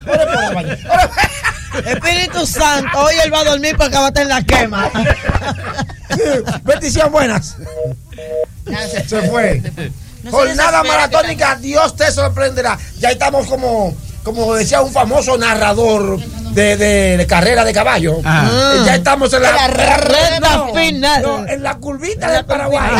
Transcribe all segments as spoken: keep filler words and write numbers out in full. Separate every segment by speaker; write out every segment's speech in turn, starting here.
Speaker 1: Espíritu Santo, hoy él va a dormir porque va a estar en la quema.
Speaker 2: Bendición, buenas. Se fue. No Jornada maratónica, Dios te sorprenderá. Ya estamos como, como decía un famoso narrador de, de, de carrera de caballo. Ah. Ya estamos en la,
Speaker 1: la recta no, final.
Speaker 2: No, en la curvita en del Paraguay.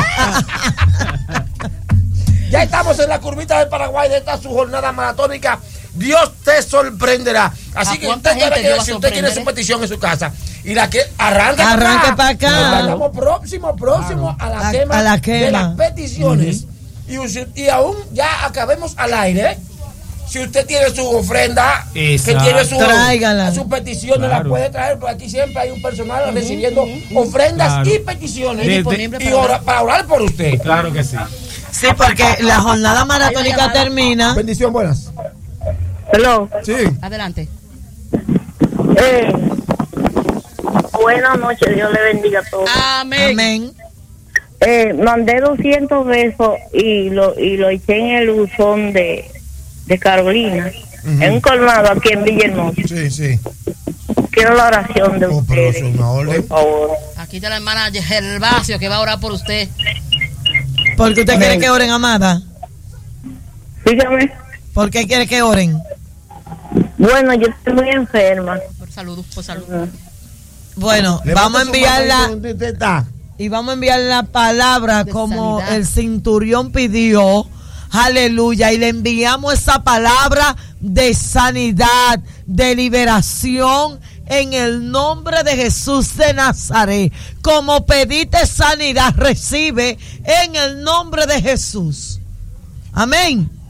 Speaker 2: Ya estamos en la curvita del Paraguay de esta su jornada maratónica. Dios te sorprenderá. Así que usted sabe que si usted tiene su petición en su casa y la que arranque,
Speaker 1: arranque para acá,
Speaker 2: para acá. Estamos próximos, próximos a la,
Speaker 1: a,
Speaker 2: quema
Speaker 1: a la quema
Speaker 2: de las peticiones. Uh-huh. y, y aún ya acabemos al aire. Si usted tiene su ofrenda, Exacto. que tiene su, su peticiones, claro. la puede traer, porque aquí siempre hay un personal uh-huh. recibiendo ofrendas claro. y peticiones de, de, y ora, para orar por usted.
Speaker 3: Claro que sí.
Speaker 1: Sí, porque la jornada maratónica termina.
Speaker 2: Bendición, buenas.
Speaker 4: Hello.
Speaker 2: Sí.
Speaker 4: Adelante. Eh, buenas noches, Dios le bendiga a todos.
Speaker 1: Amén. Amén.
Speaker 4: Eh, mandé doscientos besos y lo y lo eché en el buzón de, de Carolina, uh-huh. en un colmado aquí en Villahermosa.
Speaker 2: Sí, sí.
Speaker 4: Quiero la oración de oh, ustedes, por favor.
Speaker 5: Aquí está la hermana Gervasio que va a orar por usted.
Speaker 1: ¿Por qué usted Amén. quiere que oren, amada?
Speaker 4: Dígame.
Speaker 1: ¿Por qué quiere que oren?
Speaker 4: Bueno, yo estoy muy enferma.
Speaker 5: Por salud, por salud.
Speaker 1: Bueno, Le vamos a enviarla y vamos a enviar la palabra de como sanidad. El centurión pidió. Aleluya. Y le enviamos esa palabra de sanidad, de liberación en el nombre de Jesús de Nazaret. Como pediste sanidad, recibe en el nombre de Jesús. Amén.